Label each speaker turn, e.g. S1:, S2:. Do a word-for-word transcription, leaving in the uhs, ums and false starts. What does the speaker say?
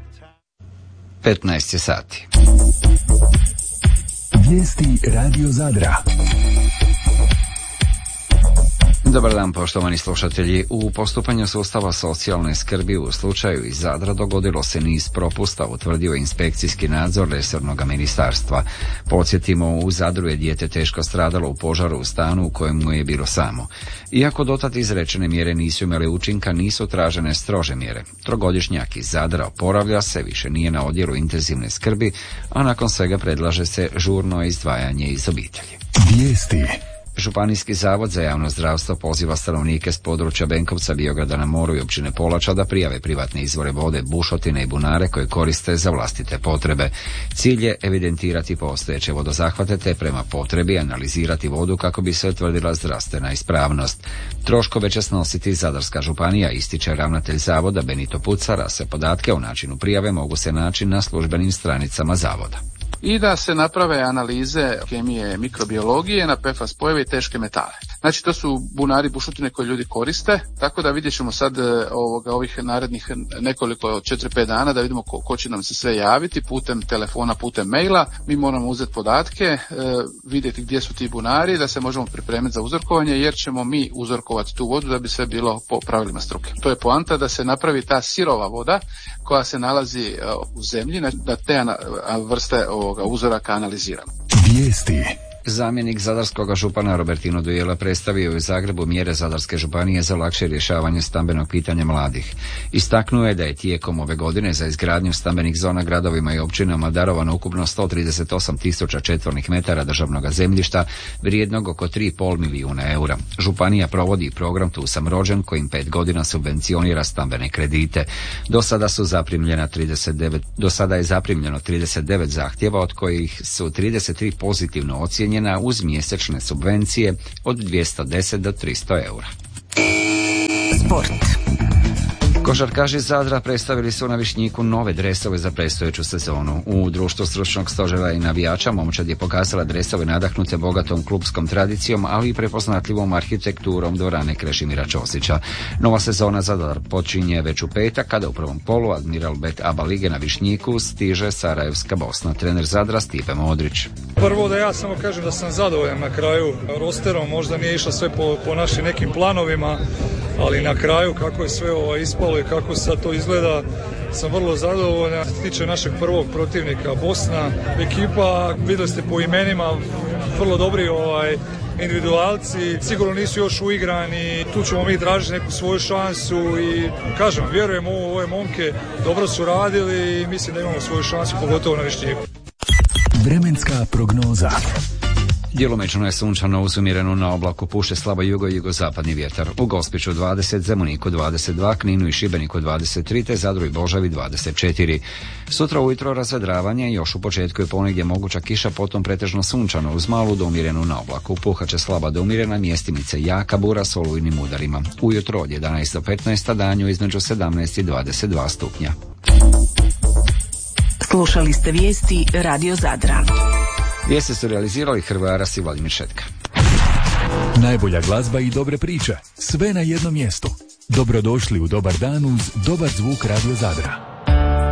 S1: petnaest je sati.
S2: Vijesti Radio Zadra.
S1: Dobar dan, poštovani slušatelji. U postupanju sustava socijalne skrbi u slučaju iz Zadra dogodilo se niz propusta, utvrdio inspekcijski nadzor resornog ministarstva. Podsjetimo, u Zadru je dijete teško stradalo u požaru u stanu u kojemu je bilo samo. Iako dotad izrečene mjere nisu imale učinka, nisu tražene strože mjere. Trogodišnjak iz Zadra oporavlja se, više nije na odjelu intenzivne skrbi, a nakon svega predlaže se žurno izdvajanje iz obitelji.
S2: Vijesti.
S1: Županijski zavod za javno zdravstvo poziva stanovnike s područja Benkovca, Biograda na moru i općine Polača da prijave privatne izvore vode, bušotine i bunare koje koriste za vlastite potrebe. Cilj je evidentirati postojeće vodozahvate te prema potrebi analizirati vodu kako bi se utvrdila zdravstvena ispravnost. Troškove će snositi Zadarska županija, ističe ravnatelj zavoda Benito Pucara. Se podatke o načinu prijave mogu se naći na službenim stranicama zavoda.
S3: I da se naprave analize kemije, mikrobiologije na P F A S spojeve i teške metale. Znači to su bunari, bušotine koje ljudi koriste, tako da vidjet ćemo sad ovoga, ovih narednih nekoliko četiri pet dana da vidimo ko, ko će nam se sve javiti putem telefona, putem maila. Mi moramo uzeti podatke, e, vidjeti gdje su ti bunari, da se možemo pripremiti za uzorkovanje, jer ćemo mi uzorkovati tu vodu da bi sve bilo po pravilima struke. To je poanta da se napravi ta sirova voda koja se nalazi u zemlji, da te vrste ovoga uzoraka analiziramo.
S2: Vijesti.
S1: Zamjenik zadarskog župana Robertino Dujela predstavio je u Zagrebu mjere Zadarske županije za lakše rješavanje stambenog pitanja mladih. Istaknuo je da je tijekom ove godine za izgradnju stambenih zona gradovima i općinama darovano ukupno sto trideset osam tisuća četvornih metara državnog zemljišta vrijednog oko tri i pol milijuna eura. Županija provodi program Tu sam rođen kojim pet godina subvencionira stambene kredite. Do sada su zaprimljena trideset devet, do sada je zaprimljeno trideset devet zahtjeva, od kojih su trideset tri pozitivno ocijenjena uz mjesečne subvencije od dvjesto deset do tristo eura.
S4: Sport.
S1: Košarkaši Zadra predstavili su na Višnjiku nove dresove za predstojeću sezonu. U društvu stručnog stožera i navijača momčad je pokazala dresove nadahnute bogatom klupskom tradicijom, ali i prepoznatljivom arhitekturom dvorane Krešimira Ćosića. Nova sezona Zadar počinje već u petak, kada u prvom polu Admiral Bet Aba lige na Višnjiku stiže Sarajevska Bosna. Trener Zadra Stipe Modrić.
S5: Prvo da ja samo kažem da sam zadovoljan na kraju rosterom, možda nije išlo sve po, po našim nekim planovima, ali na kraju kako je sve ovo ispalo i kako sad to izgleda, sam vrlo zadovoljan. Što se tiče našeg prvog protivnika Bosna, ekipa, vidjeli ste po imenima, vrlo dobri ovaj, individualci, sigurno nisu još uigrani, tu ćemo mi tražiti neku svoju šansu i kažem, vjerujem u ove momke, dobro su radili i mislim da imamo svoju šansu, pogotovo na Višnjiku.
S2: Vremenska prognoza.
S1: Djelomično je sunčano, uz umjerenu na oblaku puše slabo jugo i jugozapadni vjetar. U Gospiću dvadeset, Zemuniku dvadeset dva, Kninu i Šibeniku dvadeset tri, te Zadru i Božavi dvadeset četiri. Sutra ujutro razvedravanje, još u početku je ponegdje moguća kiša, potom pretežno sunčano uz malu do umjerenu na oblaku. Puhat će slaba do umjerena, mjestimice jaka bura s olujnim udarima. Ujutro od jedanaest do petnaest, a danju između sedamnaest i dvadeset dva stupnja.
S4: Slušali ste vijesti Radio Zadra.
S1: Vijesti su realizirali Hrvaras i Vladimir Šetka.
S2: Najbolja glazba i dobre priče, sve na jednom mjestu. Dobrodošli u dobar dan uz dobar zvuk Radio Zadra.